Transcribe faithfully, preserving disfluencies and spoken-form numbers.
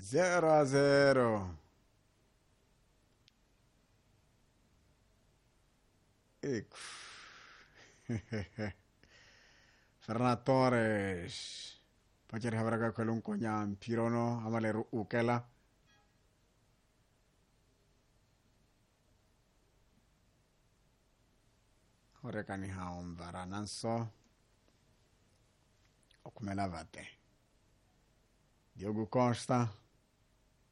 zero a zero. Ecco. Fernando Torres. Pacer habraga quello cognam pirono amale ukela. Horekani haum varananso. Okumela vate. Diogo Costa.